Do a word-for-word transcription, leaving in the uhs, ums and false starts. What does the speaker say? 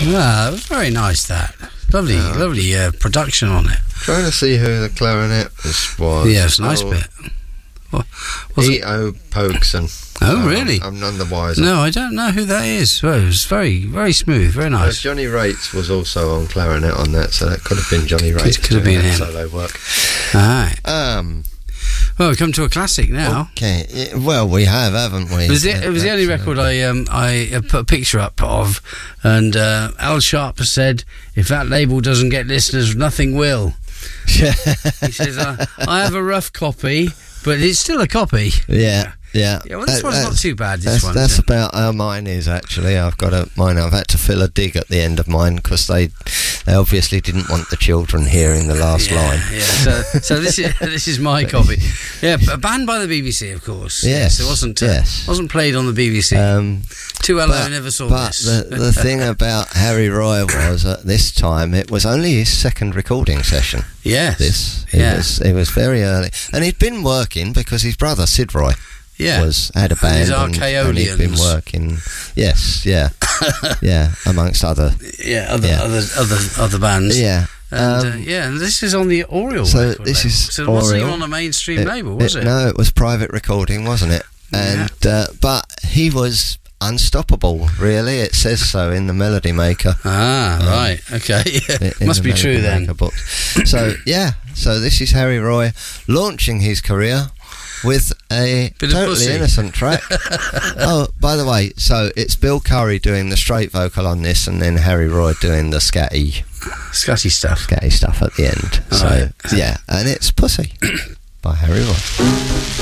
Ah, it was very nice, that. Lovely, yeah. lovely uh, production on it. Trying to see who the clarinetist was. Yeah, it's a nice oh. bit. What, E O Pogson. Oh, um, really? I'm none the wiser. No, I don't know who that is. Well, it was very, very smooth, very nice. Uh, Johnny Rates was also on clarinet on that, so that could have been Johnny Rates. Could, could have been him. Solo work. All right. Um... Well, we come to a classic now. Okay, yeah, well, we have, haven't we? It was the, it was the only record I um, I put a picture up of, and uh, Al Sharp said, "If that label doesn't get listeners, nothing will." He says, uh, "I have a rough copy, but it's still a copy." Yeah. Yeah, yeah. Well, this that, one's not too bad. This that's, one. That's about how mine is actually. I've got a mine. I've had to fill a dig at the end of mine because they, they obviously didn't want the children hearing the last yeah, line. Yeah. So, so this is this is my copy. Yeah, banned by the B B C, of course. Yes. yes it wasn't. Uh, yes. Wasn't played on the B B C. Um, Too Hello, I never saw but this. But the, the thing about Harry Roy was at this time it was only his second recording session. Yes. This. It yeah. was. It was very early, and he'd been working because his brother Sid Roy. Yeah, was had a band and, and he'd been working. Yes, yeah, yeah, amongst other, yeah, other yeah. other other other bands. Yeah, and, um, uh, yeah, and this is on the Oriole. So record this label. is so it wasn't Oriole. even on a mainstream it, label, was it, it? No, it was private recording, wasn't it? And yeah. uh, but he was unstoppable. Really, it says so in the Melody Maker. Ah, um, right, okay, yeah. must the be true then. Books. So yeah, so this is Harry Roy launching his career with a Bit totally innocent track. Oh, by the way, so it's Bill Curry doing the straight vocal on this, and then Harry Roy doing the scatty, scatty stuff, scatty stuff at the end. All so right. yeah, and it's Pussy by Harry Roy.